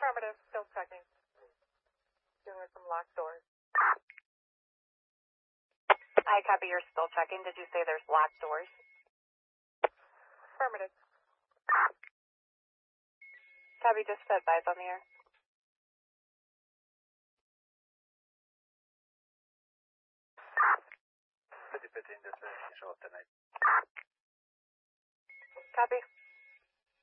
Affirmative, still checking. Doing some locked doors. Hi, copy, you're still checking. Did you say there's locked doors? Affirmative. Copy, just advise on the air. Pretty in the show tonight. Copy.